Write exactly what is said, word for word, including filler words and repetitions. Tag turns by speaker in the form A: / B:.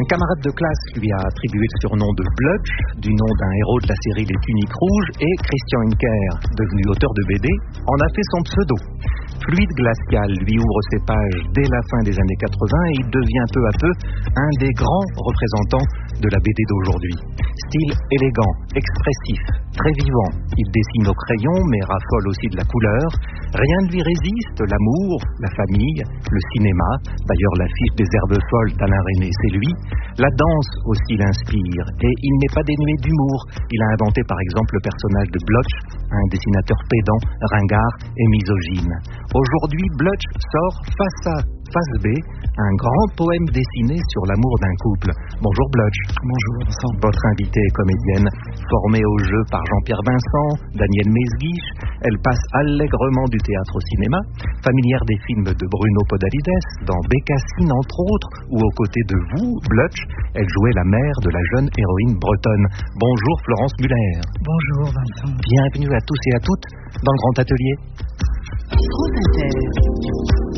A: camarade de classe lui a attribué le surnom de Blutch, du nom d'un héros de la série Les Tuniques Rouges, et Christian Inker, devenu auteur de B D, en a fait son pseudo. Fluide Glacial lui ouvre ses pages dès la fin des années quatre-vingts et il devient peu à peu un des grands représentants de la B D d'aujourd'hui. Style élégant, expressif, très vivant. Il dessine au crayon mais raffole aussi de la couleur. Rien ne lui résiste, l'amour, la famille, le cinéma. D'ailleurs l'affiche des Herbes folles d'Alain Resnais, c'est lui. La danse aussi l'inspire et il n'est pas dénué d'humour. Il a inventé par exemple le personnage de Blutch, un dessinateur pédant, ringard et misogyne. Aujourd'hui, Blutch sort Face A, Face B, un grand poème dessiné sur l'amour d'un couple. Bonjour Blutch.
B: Bonjour Vincent.
A: Votre invitée est comédienne, formée au jeu par Jean-Pierre Vincent, Daniel Mesguich. Elle passe allègrement du théâtre au cinéma, familière des films de Bruno Podalides, dans Bécassine entre autres, où aux côtés de vous, Blutch, elle jouait la mère de la jeune héroïne bretonne. Bonjour Florence Muller.
B: Bonjour Vincent.
A: Bienvenue à tous et à toutes dans le Grand Atelier.
C: France Inter.